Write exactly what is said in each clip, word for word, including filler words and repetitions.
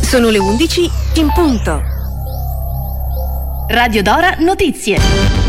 Sono le undici in punto. Radio Dora Notizie.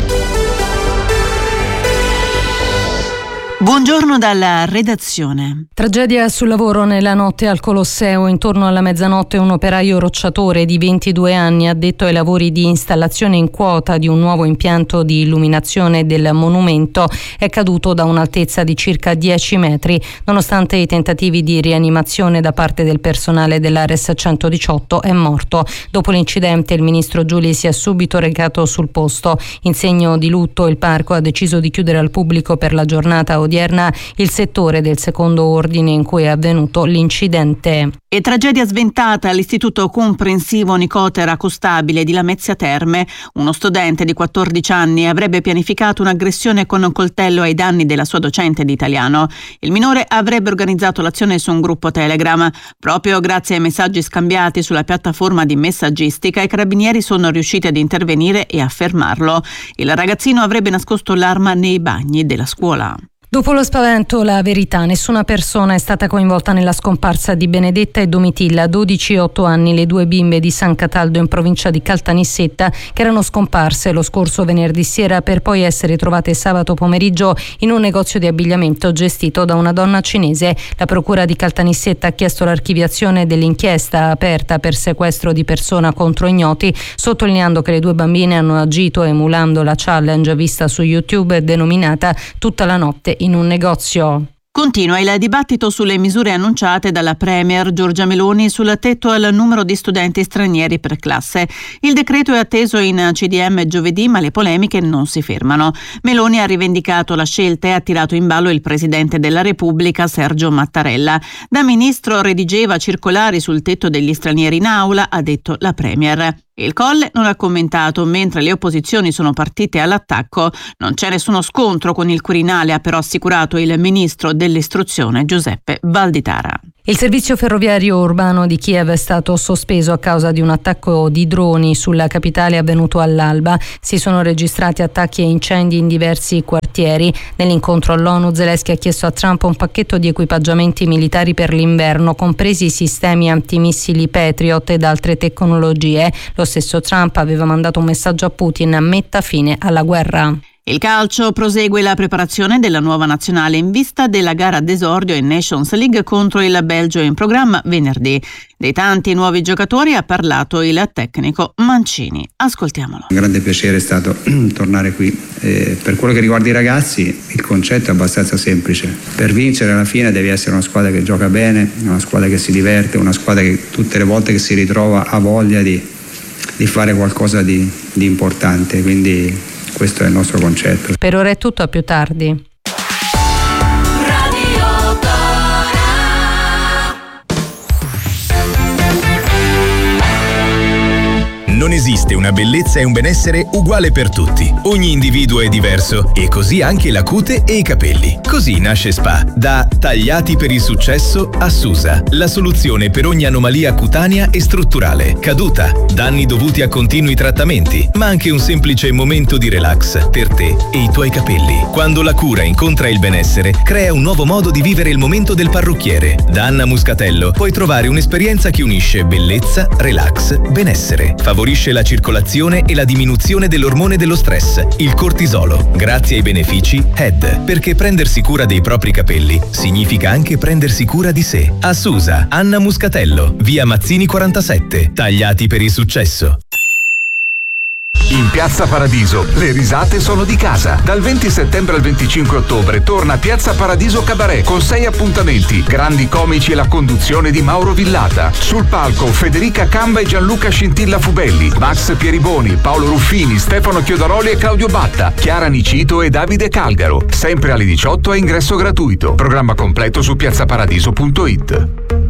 Buongiorno dalla redazione. Tragedia sul lavoro nella notte al Colosseo. Intorno alla mezzanotte un operaio rocciatore di ventidue anni, addetto ai lavori di installazione in quota di un nuovo impianto di illuminazione del monumento, è caduto da un'altezza di circa dieci metri. Nonostante i tentativi di rianimazione da parte del personale dell'Ares centodiciotto, è morto. Dopo l'incidente il ministro Giuli si è subito recato sul posto. In segno di lutto il parco ha deciso di chiudere al pubblico per la giornata odierna il settore del secondo ordine in cui è avvenuto l'incidente. E tragedia sventata all'Istituto Comprensivo Nicotera Costabile di Lamezia Terme. Uno studente di quattordici anni avrebbe pianificato un'aggressione con un coltello ai danni della sua docente di italiano. Il minore avrebbe organizzato l'azione su un gruppo Telegram. Proprio grazie ai messaggi scambiati sulla piattaforma di messaggistica, i carabinieri sono riusciti ad intervenire e a fermarlo. Il ragazzino avrebbe nascosto l'arma nei bagni della scuola. Dopo lo spavento, la verità: nessuna persona è stata coinvolta nella scomparsa di Benedetta e Domitilla, dodici e otto anni, le due bimbe di San Cataldo in provincia di Caltanissetta, che erano scomparse lo scorso venerdì sera per poi essere trovate sabato pomeriggio in un negozio di abbigliamento gestito da una donna cinese. La procura di Caltanissetta ha chiesto l'archiviazione dell'inchiesta aperta per sequestro di persona contro ignoti, sottolineando che le due bambine hanno agito emulando la challenge vista su YouTube denominata Tutta la notte in un negozio. Continua il dibattito sulle misure annunciate dalla Premier Giorgia Meloni sul tetto al numero di studenti stranieri per classe. Il decreto è atteso in C D M giovedì, ma le polemiche non si fermano. Meloni ha rivendicato la scelta e ha tirato in ballo il Presidente della Repubblica Sergio Mattarella. Da ministro redigeva circolari sul tetto degli stranieri in aula, ha detto la Premier. Il Colle non ha commentato, mentre le opposizioni sono partite all'attacco. Non c'è nessuno scontro con il Quirinale, ha però assicurato il ministro dell'istruzione Giuseppe Valditara. Il servizio ferroviario urbano di Kiev è stato sospeso a causa di un attacco di droni sulla capitale avvenuto all'alba. Si sono registrati attacchi e incendi in diversi quartieri. Nell'incontro all'ONU, Zelensky ha chiesto a Trump un pacchetto di equipaggiamenti militari per l'inverno, compresi i sistemi antimissili Patriot ed altre tecnologie. Lo stesso Trump aveva mandato un messaggio a Putin: metta fine alla guerra. Il calcio: prosegue la preparazione della nuova nazionale in vista della gara d'esordio in Nations League contro il Belgio in programma venerdì. Dei tanti nuovi giocatori ha parlato il tecnico Mancini. Ascoltiamolo. Un grande piacere è stato tornare qui. Eh, per quello che riguarda i ragazzi, il concetto è abbastanza semplice. Per vincere alla fine devi essere una squadra che gioca bene, una squadra che si diverte, una squadra che tutte le volte che si ritrova ha voglia di, di fare qualcosa di, di importante. Quindi questo è il nostro concetto. Per ora è tutto, a più tardi. Non esiste una bellezza e un benessere uguale per tutti. Ogni individuo è diverso e così anche la cute e i capelli. Così nasce Spa, da Tagliati per il successo a Susa, la soluzione per ogni anomalia cutanea e strutturale, caduta, danni dovuti a continui trattamenti, ma anche un semplice momento di relax per te e i tuoi capelli. Quando la cura incontra il benessere, crea un nuovo modo di vivere il momento del parrucchiere. Da Anna Muscatello puoi trovare un'esperienza che unisce bellezza, relax, benessere. Favorisce la circolazione e la diminuzione dell'ormone dello stress, il cortisolo, grazie ai benefici H E D, perché prendersi cura dei propri capelli significa anche prendersi cura di sé. A Susa, Anna Muscatello, via Mazzini quarantasette, Tagliati per il successo. In Piazza Paradiso le risate sono di casa. Dal venti settembre al venticinque ottobre torna Piazza Paradiso Cabaret con sei appuntamenti, grandi comici e la conduzione di Mauro Villata. Sul palco Federica Camba e Gianluca Scintilla Fubelli, Max Pieriboni, Paolo Ruffini, Stefano Chiodaroli e Claudio Batta, Chiara Nicito e Davide Calgaro. Sempre alle diciotto a ingresso gratuito. Programma completo su piazzaparadiso punto it.